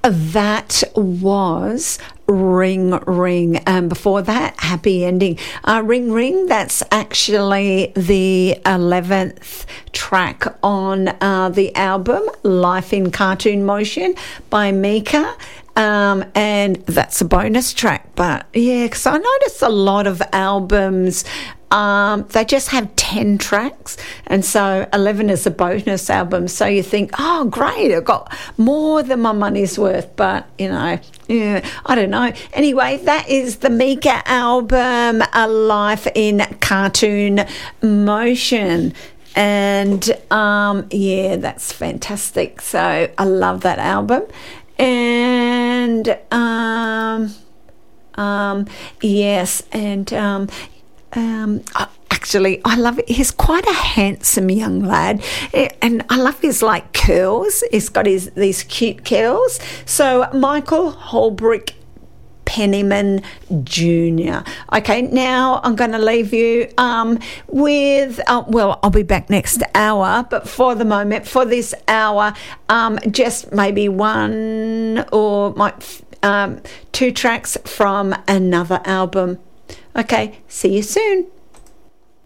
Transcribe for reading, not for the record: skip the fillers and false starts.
That was Ring Ring, and before that, Happy Ending. Ring Ring, that's actually the 11th track on the album Life in Cartoon Motion by Mika. And that's a bonus track, but yeah, because I notice a lot of albums, they just have 10 tracks, and so 11 is a bonus album, so you think, oh great, I've got more than my money's worth, but yeah, I don't know. Anyway, that is the Mika album, A Life in Cartoon Motion. And yeah, that's fantastic, so I love that album. And yes, and actually, I love it. He's quite a handsome young lad, and I love his like curls. He's got these cute curls. So Michael Holbrook Penniman Jr. Okay, now I'm going to leave you with, well, I'll be back next hour, but for the moment, for this hour, just maybe one or two tracks from another album. Okay, see you soon.